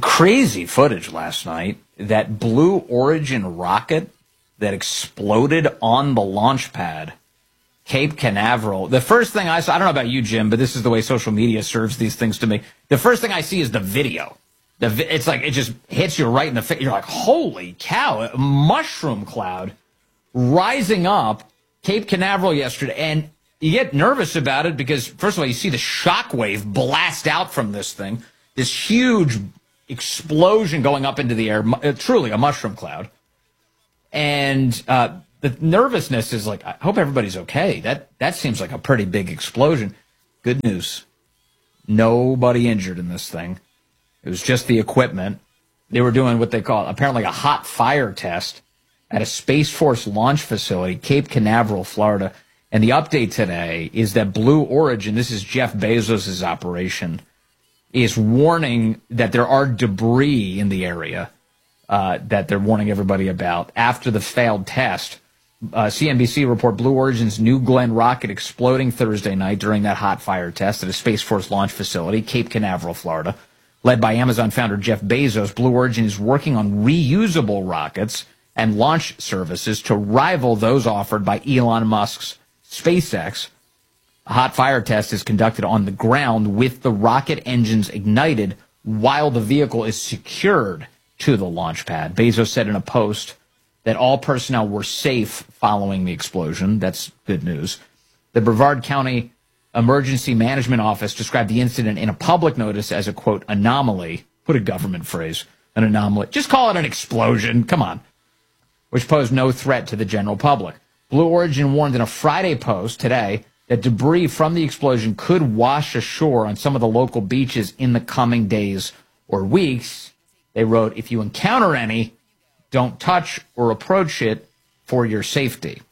crazy footage last night. That Blue Origin rocket that exploded on the launch pad, Cape Canaveral. The first thing I saw, I don't know about you, Jim, but this is the way social media serves these things to me. The first thing I see is the video. It's like it just hits you right in the face. You're like, holy cow, a mushroom cloud rising up Cape Canaveral yesterday. And you get nervous about it because, first of all, you see the shockwave blast out from this thing, this huge explosion going up into the air, truly a mushroom cloud. And the nervousness is like, I hope everybody's okay. That seems like a pretty big explosion. Good news. Nobody injured in this thing. It was just the equipment. They were doing what they call apparently a hot fire test at a Space Force launch facility, Cape Canaveral, Florida. And the update today is that Blue Origin, this is Jeff Bezos' operation, is warning that there are debris in the area that they're warning everybody about after the failed test. CNBC report Blue Origin's New Glenn rocket exploding Thursday night during that hot fire test at a Space Force launch facility, Cape Canaveral, Florida. Led by Amazon founder Jeff Bezos, Blue Origin is working on reusable rockets and launch services to rival those offered by Elon Musk's SpaceX. A hot fire test is conducted on the ground with the rocket engines ignited while the vehicle is secured to the launch pad. Bezos said in a post that all personnel were safe following the explosion. That's good news. The Brevard County Emergency Management Office described the incident in a public notice as a, quote, anomaly. What a government phrase, an anomaly. Just call it an explosion. Come on. Which posed no threat to the general public. Blue Origin warned in a Friday post today that debris from the explosion could wash ashore on some of the local beaches in the coming days or weeks. They wrote, if you encounter any, don't touch or approach it for your safety.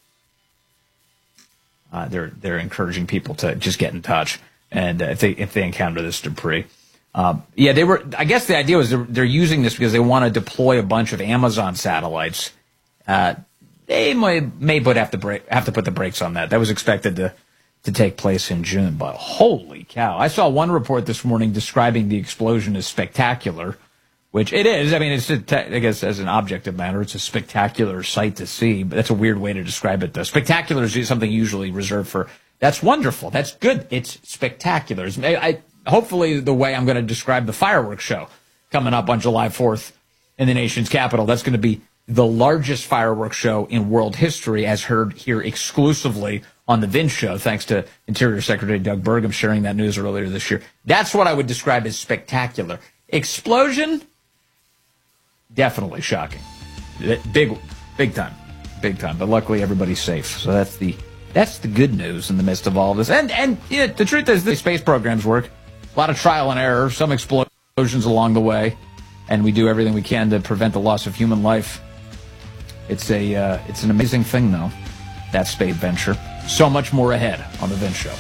They're encouraging people to just get in touch, and if they encounter this debris, they were. I guess the idea was they're using this because they want to deploy a bunch of Amazon satellites. They may have to put the brakes on that. That was expected to take place in June, but holy cow! I saw one report this morning describing the explosion as spectacular, which it is. I mean, I guess as an objective matter, it's a spectacular sight to see, but that's a weird way to describe it, though. Spectacular is something usually reserved for, that's wonderful, that's good, it's spectacular. Hopefully the way I'm going to describe the fireworks show coming up on July 4th in the nation's capital, that's going to be the largest fireworks show in world history, as heard here exclusively on the Vince Show, thanks to Interior Secretary Doug Burgum sharing that news earlier this year. That's what I would describe as spectacular. Explosion? Definitely shocking. Big time. But luckily everybody's safe. So that's the good news in the midst of all of this. And the truth is the space programs work. A lot of trial and error, some explosions along the way, and we do everything we can to prevent the loss of human life. It's an amazing thing, though, that space venture. So much more ahead on the Vince Show.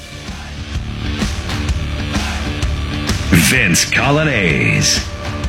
Vince Coglianese.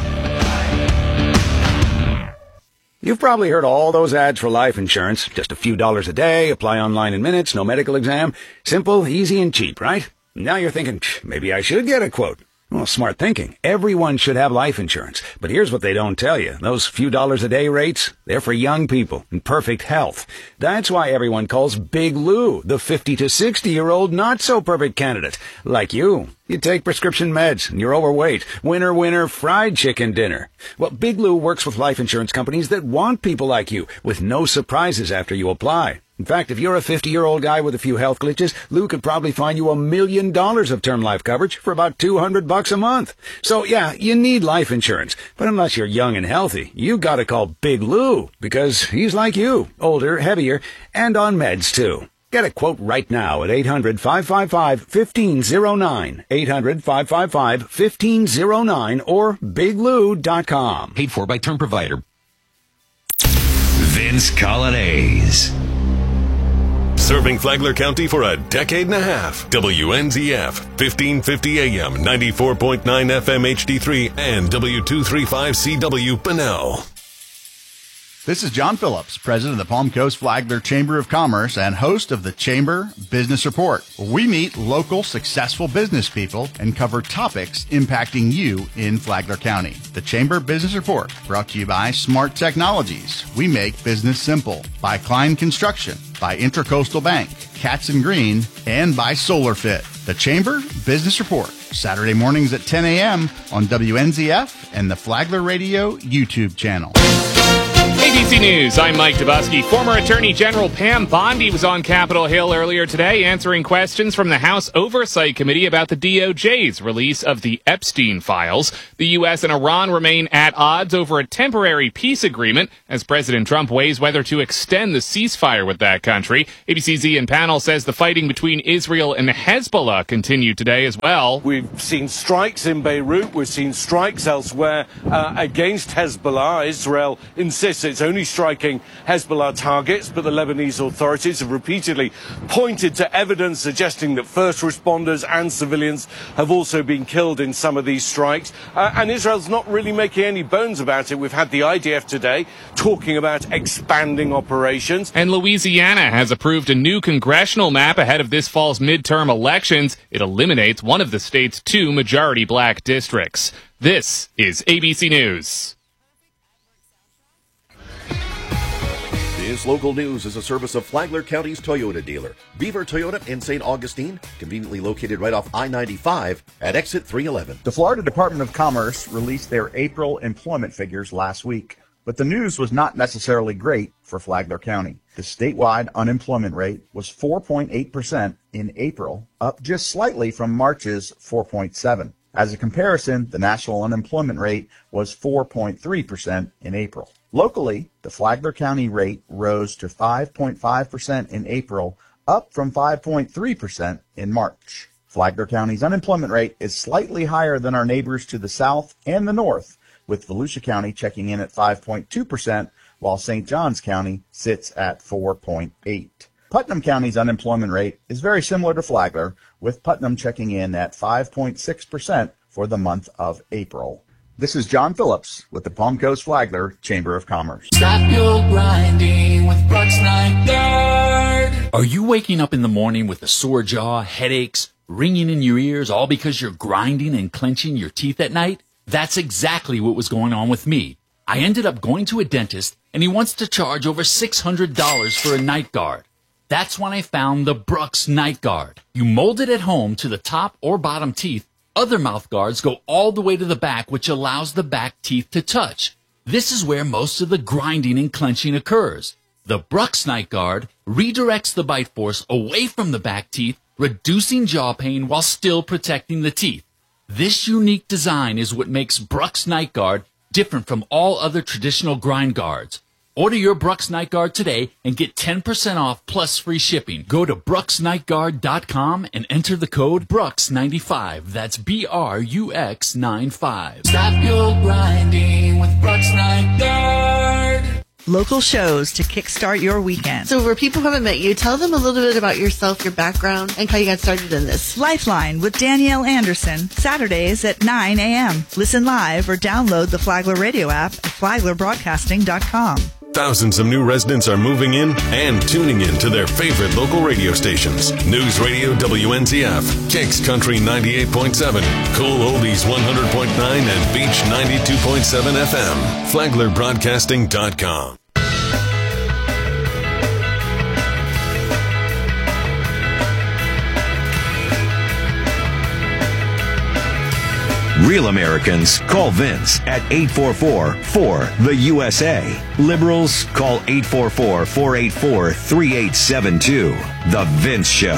You've probably heard all those ads for life insurance. Just a few dollars a day, apply online in minutes, no medical exam. Simple, easy, and cheap, right? Now you're thinking, maybe I should get a quote. Well, smart thinking. Everyone should have life insurance. But here's what they don't tell you. Those few dollars a day rates, they're for young people in perfect health. That's why everyone calls Big Lou the 50 to 60-year-old not-so-perfect candidate. Like you. You take prescription meds, and you're overweight. Winner, fried chicken dinner. Well, Big Lou works with life insurance companies that want people like you, with no surprises after you apply. In fact, if you're a 50-year-old guy with a few health glitches, Lou could probably find you $1 million of term life coverage for about $200 a month. So, yeah, you need life insurance. But unless you're young and healthy, you gotta call Big Lou, because he's like you, older, heavier, and on meds, too. Get a quote right now at 800-555-1509, 800-555-1509, or biglou.com. Paid for by term provider. Vince Coglianese. Serving Flagler County for a decade and a half. WNZF, 1550 AM, 94.9 FM HD3, and W235CW Bunnell. This is John Phillips, president of the Palm Coast Flagler Chamber of Commerce and host of the Chamber Business Report. We meet local successful business people and cover topics impacting you in Flagler County. The Chamber Business Report, brought to you by Smart Technologies. We make business simple. By Klein Construction, by Intracoastal Bank, Katz & Green, and by SolarFit. The Chamber Business Report, Saturday mornings at 10 a.m. on WNZF and the Flagler Radio YouTube channel. ABC News, I'm Mike Dubusky. Former Attorney General Pam Bondi was on Capitol Hill earlier today answering questions from the House Oversight Committee about the DOJ's release of the Epstein files. The U.S. and Iran remain at odds over a temporary peace agreement as President Trump weighs whether to extend the ceasefire with that country. ABC's Ian Pannell says the fighting between Israel and Hezbollah continued today as well. We've seen strikes in Beirut. We've seen strikes elsewhere against Hezbollah. Israel insists it's only striking Hezbollah targets, but the Lebanese authorities have repeatedly pointed to evidence suggesting that first responders and civilians have also been killed in some of these strikes. And Israel's not really making any bones about it. We've had the IDF today talking about expanding operations. And Louisiana has approved a new congressional map ahead of this fall's midterm elections. It eliminates one of the state's 2 majority black districts. This is ABC News. This local news is a service of Flagler County's Toyota dealer, Beaver Toyota in St. Augustine, conveniently located right off I-95 at exit 311. The Florida Department of Commerce released their April employment figures last week, but the news was not necessarily great for Flagler County. The statewide unemployment rate was 4.8% in April, up just slightly from March's 4.7%. As a comparison, the national unemployment rate was 4.3% in April. Locally, the Flagler County rate rose to 5.5% in April, up from 5.3% in March. Flagler County's unemployment rate is slightly higher than our neighbors to the south and the north, with Volusia County checking in at 5.2%, while St. Johns County sits at 4.8%. Putnam County's unemployment rate is very similar to Flagler, with Putnam checking in at 5.6% for the month of April. This is John Phillips with the Palm Coast Flagler Chamber of Commerce. Stop your grinding with Brooks Night Guard. Are you waking up in the morning with a sore jaw, headaches, ringing in your ears, all because you're grinding and clenching your teeth at night? That's exactly what was going on with me. I ended up going to a dentist, and he wants to charge over $600 for a night guard. That's when I found the Brooks Night Guard. You mold it at home to the top or bottom teeth. Other mouth guards go all the way to the back, which allows the back teeth to touch. This is where most of the grinding and clenching occurs. The Brooks Night Guard redirects the bite force away from the back teeth, reducing jaw pain while still protecting the teeth. This unique design is what makes Brooks Night Guard different from all other traditional grind guards. Order your Brooks Night Guard today and get 10% off plus free shipping. Go to brooksnightguard.com and enter the code BROOKS95. That's BRUX95. Stop your grinding with Brooks Night Guard. Local shows to kickstart your weekend. So for people who haven't met you, tell them a little bit about yourself, your background, and how you got started in this. Lifeline with Danielle Anderson, Saturdays at 9 a.m. Listen live or download the Flagler radio app at flaglerbroadcasting.com. Thousands of new residents are moving in and tuning in to their favorite local radio stations. News Radio WNZF, Kicks Country 98.7, Cool Oldies 100.9, and Beach 92.7 FM. FlaglerBroadcasting.com. Real Americans call Vince at 844-4-THE-USA. Liberals call 844-484-3872. The Vince Show.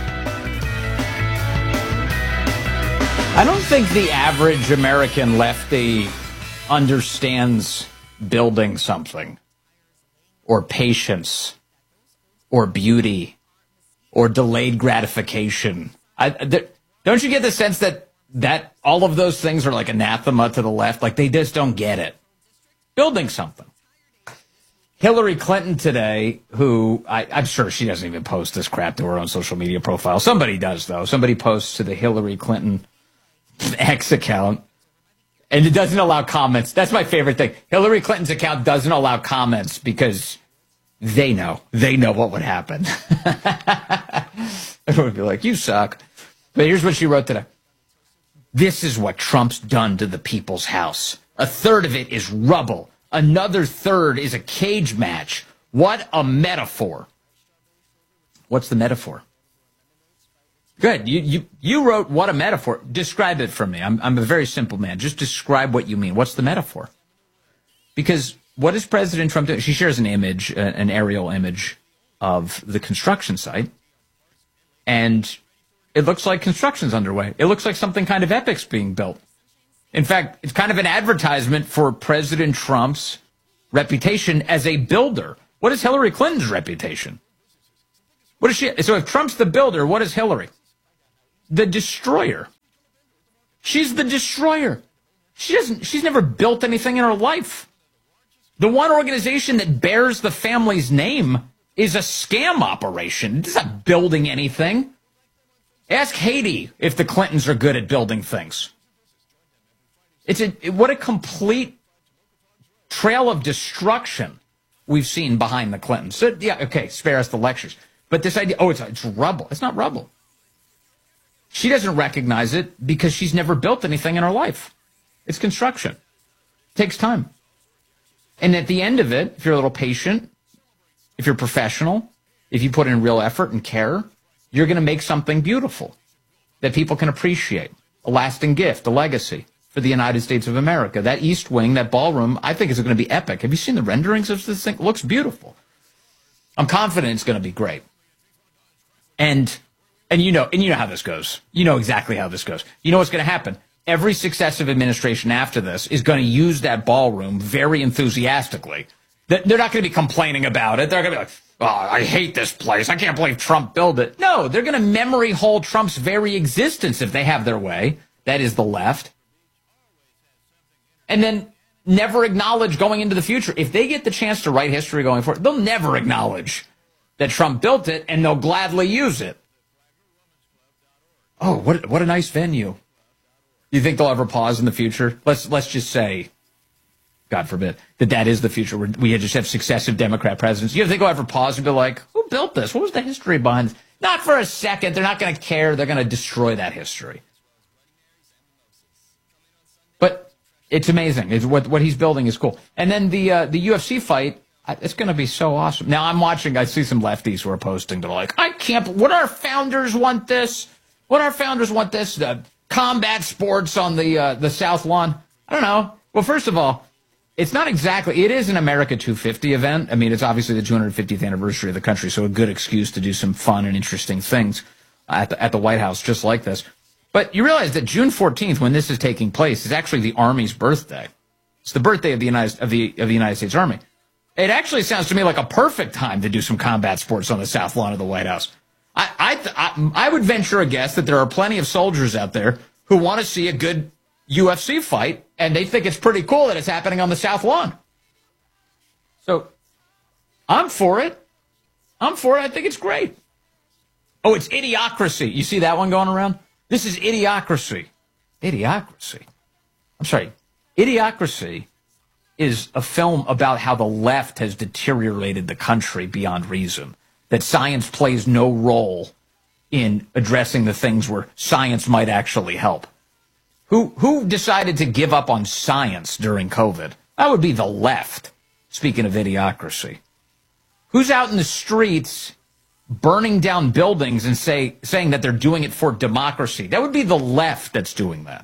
I don't think the average American lefty understands building something, or patience, or beauty, or delayed gratification. Don't you get the sense that all of those things are like anathema to the left? Like, they just don't get it. Building something. Hillary Clinton today, who I'm sure she doesn't even post this crap to her own social media profile. Somebody does, though. Somebody posts to the Hillary Clinton X account. And it doesn't allow comments. That's my favorite thing. Hillary Clinton's account doesn't allow comments because they know what would happen. Everyone would be like, you suck. But here's what she wrote today. This is what Trump's done to the people's house. A third of it is rubble. Another third is a cage match. What a metaphor. What's the metaphor? Good. You wrote what a metaphor. Describe it for me. I'm a very simple man. Just describe what you mean. What's the metaphor? Because what is President Trump doing? She shares an image, an aerial image of the construction site. And it looks like construction's underway. It looks like something kind of epic's being built. In fact, it's kind of an advertisement for President Trump's reputation as a builder. What is Hillary Clinton's reputation? What is she? So if Trump's the builder, what is Hillary? The destroyer. She's the destroyer. She's never built anything in her life. The one organization that bears the family's name is a scam operation. It's not building anything. Ask Haiti if the Clintons are good at building things. What a complete trail of destruction we've seen behind the Clintons. So, yeah, okay, spare us the lectures. But this idea, it's rubble. It's not rubble. She doesn't recognize it because she's never built anything in her life. It's construction. It takes time. And at the end of it, if you're a little patient, if you're professional, if you put in real effort and care, you're going to make something beautiful that people can appreciate. A lasting gift, a legacy for the United States of America. That East Wing, that ballroom, I think is going to be epic. Have you seen the renderings of this thing? It looks beautiful. I'm confident it's going to be great. And you know how this goes. You know exactly how this goes. You know what's going to happen. Every successive administration after this is going to use that ballroom very enthusiastically. They're not going to be complaining about it. They're going to be like, oh, I hate this place. I can't believe Trump built it. No, they're going to memory hole Trump's very existence if they have their way. That is the left. And then never acknowledge going into the future. If they get the chance to write history going forward, they'll never acknowledge that Trump built it, and they'll gladly use it. Oh, what a nice venue. You think they'll ever pause in the future? Let's just say, God forbid, that is the future. We just have successive Democrat presidents. You think they'll ever pause and be like, who built this? What was the history behind this? Not for a second. They're not going to care. They're going to destroy that history. But it's amazing. What he's building is cool. And then the UFC fight, it's going to be so awesome. Now I see some lefties who are posting. They're like, would our founders want this? Would our founders want this? Combat sports on the South Lawn? I don't know. Well, first of all, it's not exactly, it is an America 250 event. I mean, it's obviously the 250th anniversary of the country, so a good excuse to do some fun and interesting things at the White House just like this. But you realize that June 14th, when this is taking place, is actually the Army's birthday. It's the birthday of the United States Army. It actually sounds to me like a perfect time to do some combat sports on the South Lawn of the White House. I would venture a guess that there are plenty of soldiers out there who want to see a good UFC fight, and they think it's pretty cool that it's happening on the South Lawn. So I'm for it. I think it's great. Oh, it's Idiocracy. You see that one going around? This is Idiocracy. Idiocracy. I'm sorry. Idiocracy is a film about how the left has deteriorated the country beyond reason. That science plays no role in addressing the things where science might actually help. Who decided to give up on science during COVID? That would be the left, speaking of Idiocracy. Who's out in the streets burning down buildings and saying that they're doing it for democracy? That would be the left that's doing that.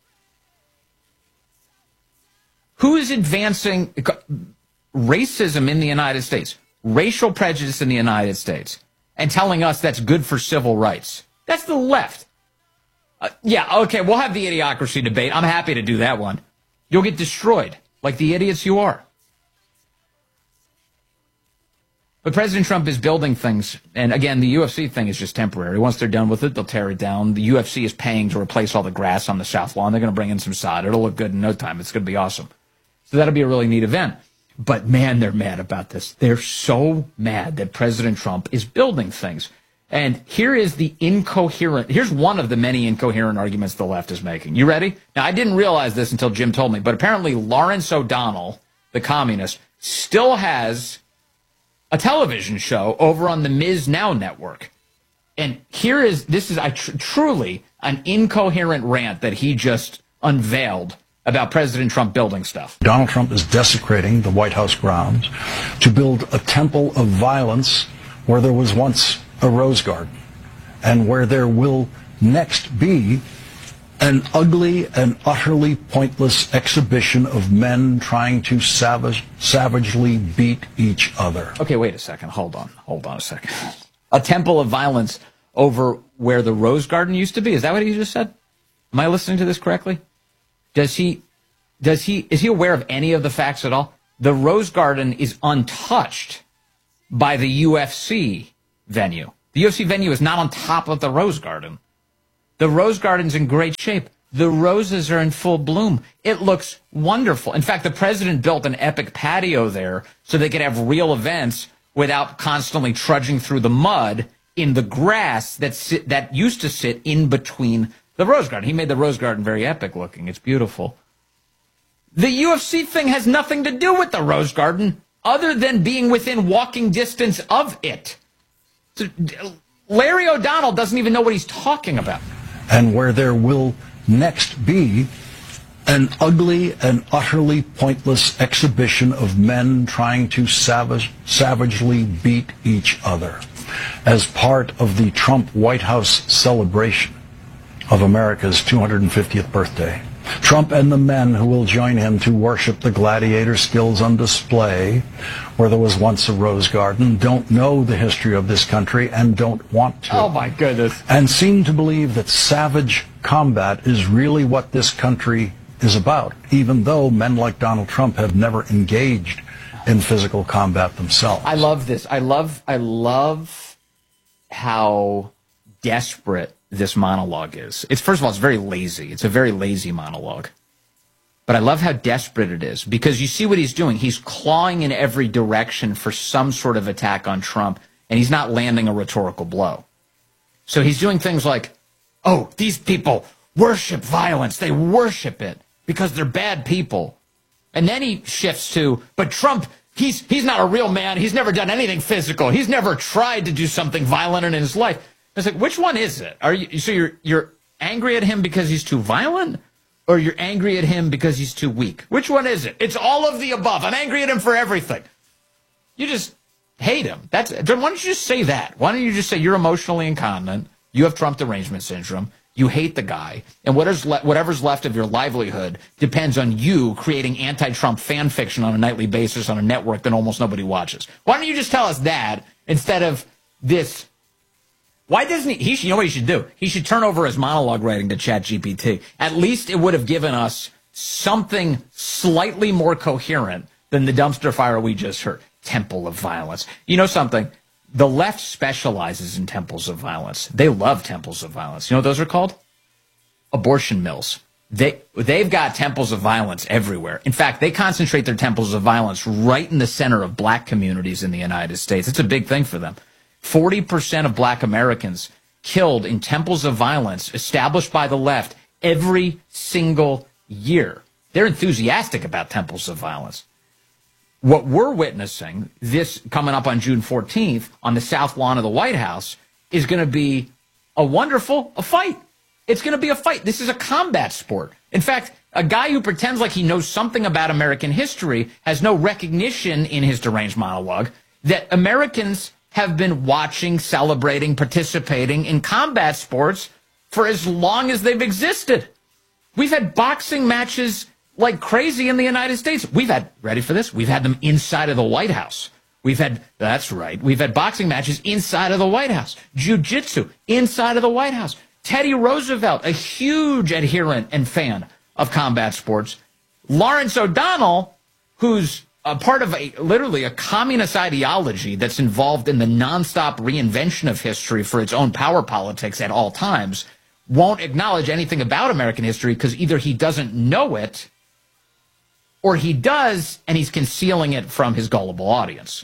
Who is advancing racism in the United States, racial prejudice in the United States, and telling us that's good for civil rights? That's the left. Yeah, okay, we'll have the Idiocracy debate. I'm happy to do that one. You'll get destroyed, like the idiots you are. But President Trump is building things, and again, the UFC thing is just temporary. Once they're done with it, they'll tear it down. The UFC is paying to replace all the grass on the South Lawn. They're going to bring in some sod. It'll look good in no time. It's going to be awesome. So that'll be a really neat event. But man, they're mad about this. They're so mad that President Trump is building things. And here's one of the many incoherent arguments the left is making. You ready? Now, I didn't realize this until Jim told me, but apparently Lawrence O'Donnell, the communist, still has a television show over on the Ms. Now network. And this is truly an incoherent rant that he just unveiled about President Trump building stuff. Donald Trump is desecrating the White House grounds to build a temple of violence where there was once a rose garden, and where there will next be an ugly and utterly pointless exhibition of men trying to savagely beat each other. Okay, wait a second. Hold on a second. A temple of violence over where the rose garden used to be. Is that what he just said? Am I listening to this correctly? Is he aware of any of the facts at all? The rose garden is untouched by the UFC venue. The UFC venue is not on top of the rose garden. The rose garden's in great shape. The roses are in full bloom. It looks wonderful. In fact, the president built an epic patio there so they could have real events without constantly trudging through the mud in the grass that used to sit in between the rose garden. He made the rose garden very epic looking. It's beautiful. The UFC thing has nothing to do with the rose garden other than being within walking distance of it. So Larry O'Donnell doesn't even know what he's talking about. And where there will next be an ugly and utterly pointless exhibition of men trying to savagely beat each other as part of the Trump White House celebration of America's 250th birthday. Trump and the men who will join him to worship the gladiator skills on display where there was once a rose garden don't know the history of this country and don't want to. Oh, my goodness. And seem to believe that savage combat is really what this country is about, even though men like Donald Trump have never engaged in physical combat themselves. I love this. I love how desperate this monologue is. First of all, it's very lazy. It's a very lazy monologue. But I love how desperate it is, because you see what he's doing. He's clawing in every direction for some sort of attack on Trump, and he's not landing a rhetorical blow. So he's doing things like, oh, these people worship violence. They worship it because they're bad people. And then he shifts to, but Trump, he's not a real man. He's never done anything physical. He's never tried to do something violent in his life. It's like, which one is it? You're angry at him because he's too violent, or you're angry at him because he's too weak? Which one is it? It's all of the above. I'm angry at him for everything. You just hate him. Why don't you just say that? Why don't you just say you're emotionally incontinent, you have Trump derangement syndrome, you hate the guy, and whatever's left of your livelihood depends on you creating anti-Trump fan fiction on a nightly basis on a network that almost nobody watches. Why don't you just tell us that instead of this? Why doesn't he? You know what he should do? He should turn over his monologue writing to ChatGPT. At least it would have given us something slightly more coherent than the dumpster fire we just heard. Temple of violence. You know something? The left specializes in temples of violence. They love temples of violence. You know what those are called? Abortion mills. They've got temples of violence everywhere. In fact, they concentrate their temples of violence right in the center of black communities in the United States. It's a big thing for them. 40% of black Americans killed in temples of violence established by the left every single year. They're enthusiastic about temples of violence. What we're witnessing, this coming up on June 14th on the South Lawn of the White House, is going to be a fight. It's going to be a fight. This is a combat sport. In fact, a guy who pretends like he knows something about American history has no recognition in his deranged monologue that Americans have been watching, celebrating, participating in combat sports for as long as they've existed. We've had boxing matches like crazy in the United States. Ready for this? We've had them inside of the White House. That's right. We've had boxing matches inside of the White House. Jiu-jitsu inside of the White House. Teddy Roosevelt, a huge adherent and fan of combat sports. Lawrence O'Donnell, who's a part of literally a communist ideology that's involved in the nonstop reinvention of history for its own power politics at all times, won't acknowledge anything about American history because either he doesn't know it or he does and he's concealing it from his gullible audience.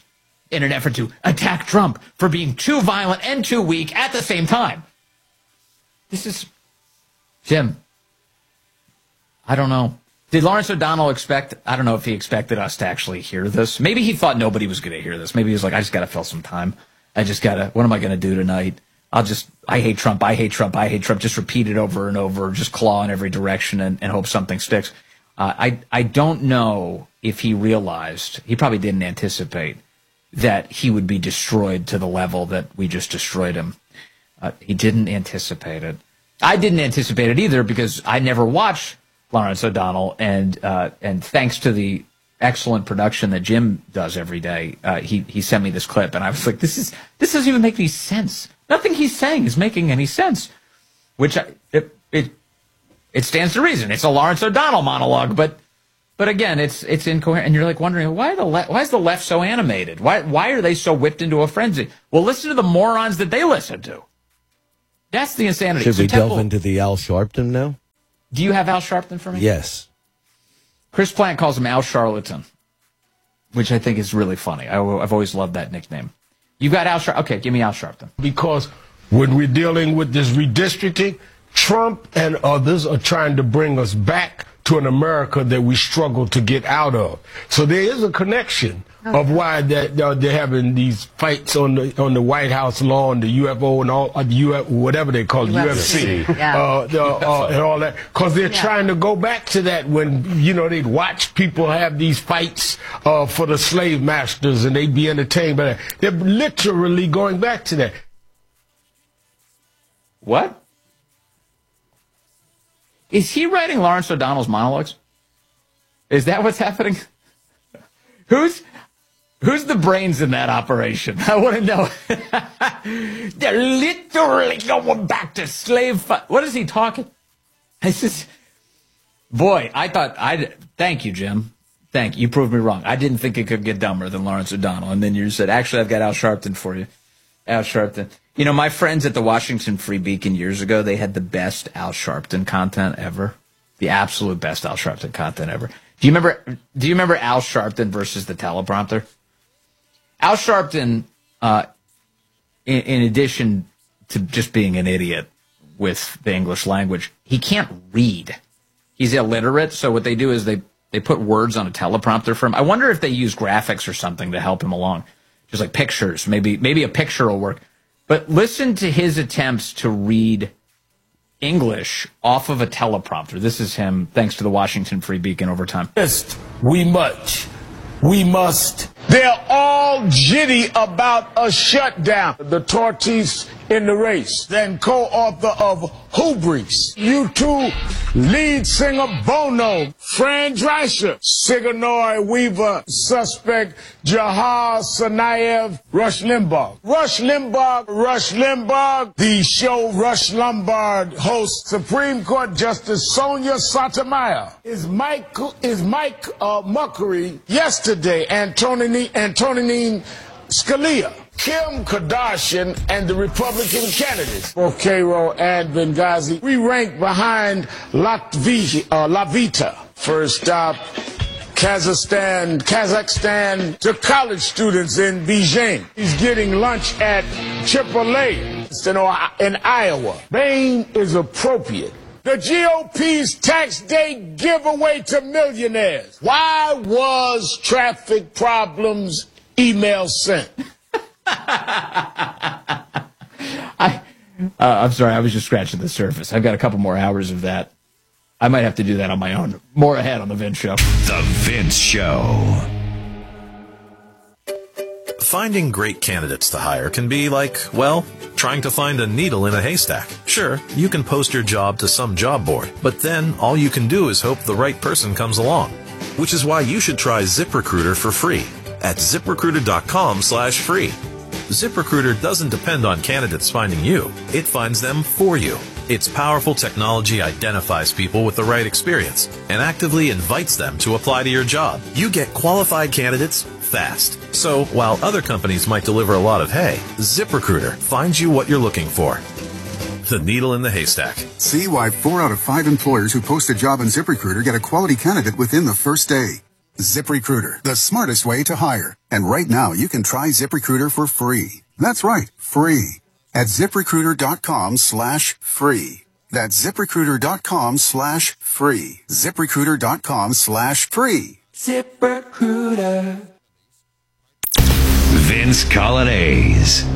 in an effort to attack Trump for being too violent and too weak at the same time. This is... Jim, I don't know. Did Lawrence O'Donnell expect... I don't know if he expected us to actually hear this. Maybe he thought nobody was going to hear this. Maybe he was like, I just got to fill some time. I just got to... What am I going to do tonight? I hate Trump, I hate Trump, I hate Trump. Just repeat it over and over. Just claw in every direction and hope something sticks. I don't know if he realized... He probably didn't anticipate that he would be destroyed to the level that we just destroyed him. He didn't anticipate it. I didn't anticipate it either because I never watched Lawrence O'Donnell, and thanks to the excellent production that Jim does every day, he sent me this clip, and I was like, this doesn't even make any sense. Nothing he's saying is making any sense, which it stands to reason. It's a Lawrence O'Donnell monologue, but again, it's incoherent, and you're like wondering why is the left so animated? Why are they so whipped into a frenzy? Well, listen to the morons that they listen to. That's the insanity. Should we delve into the Al Sharpton now? Do you have Al Sharpton for me? Yes. Chris Plant calls him Al Charlatan, which I think is really funny. I've always loved that nickname. You got Al Sharpton? Okay, give me Al Sharpton. Because when we're dealing with this redistricting, Trump and others are trying to bring us back to an America that we struggle to get out of. So there is a connection of why they're having these fights on the White House lawn, the UFO and all whatever they call it, UFC, and all that, because they're trying to go back to that when they'd watch people have these fights for the slave masters and they'd be entertained by that. They're literally going back to that. What? Is he writing Lawrence O'Donnell's monologues? Is that what's happening? Who's the brains in that operation? I want to know. They're literally going back to slave... What is he talking? It's just... Boy, thank you, Jim. Thank you. You proved me wrong. I didn't think it could get dumber than Lawrence O'Donnell. And then you said, actually, I've got Al Sharpton for you. Al Sharpton. My friends at the Washington Free Beacon years ago, they had the best Al Sharpton content ever. The absolute best Al Sharpton content ever. Do you remember Al Sharpton versus the teleprompter? Al Sharpton, in addition to just being an idiot with the English language, he can't read. He's illiterate, so what they do is they put words on a teleprompter for him. I wonder if they use graphics or something to help him along. Just like pictures. Maybe a picture will work. But listen to his attempts to read English off of a teleprompter. This is him, thanks to the Washington Free Beacon over time. We must. They're all jitty about a shutdown. The tortoise in the race. Then co-author of Hubris. U2 lead singer Bono. Fran Drescher. Sigourney Weaver. Suspect Jahar Tsarnaev. Rush Limbaugh. The show Rush Lombard hosts Supreme Court Justice Sonia Sotomayor. Is Mike Muckery yesterday. Antonin Scalia. Kim Kardashian and the Republican candidates, both Cairo and Benghazi, we rank behind Lavita. First stop, Kazakhstan to college students in Beijing. He's getting lunch at Chipotle in Iowa. Bain is appropriate. The GOP's tax day giveaway to millionaires. Why was traffic problems email sent? I'm sorry, I was just scratching the surface. I've got a couple more hours of that. I might have to do that on my own. More ahead on The Vince Show. The Vince Show. Finding great candidates to hire can be like, well, trying to find a needle in a haystack. Sure, you can post your job to some job board, but then all you can do is hope the right person comes along. Which is why you should try ZipRecruiter for free at ZipRecruiter.com/free. ZipRecruiter doesn't depend on candidates finding you. It finds them for you. Its powerful technology identifies people with the right experience and actively invites them to apply to your job. You get qualified candidates fast. So while other companies might deliver a lot of hay, ZipRecruiter finds you what you're looking for. The needle in the haystack. See why 4 out of 5 employers who post a job on ZipRecruiter get a quality candidate within the first day. ZipRecruiter, the smartest way to hire. And right now, you can try ZipRecruiter for free. That's right, free. At ZipRecruiter.com/free. That's ZipRecruiter.com/free. ZipRecruiter.com/free. ZipRecruiter. Vince Colonnese.